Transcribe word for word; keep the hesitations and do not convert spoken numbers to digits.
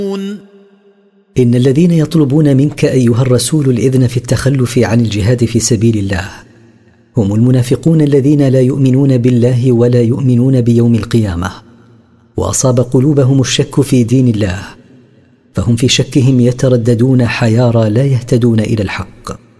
إن الذين يطلبون منك أيها الرسول الإذن في التخلف عن الجهاد في سبيل الله هم المنافقون الذين لا يؤمنون بالله ولا يؤمنون بيوم القيامة، وأصاب قلوبهم الشك في دين الله، فهم في شكهم يترددون حيارى لا يهتدون إلى الحق.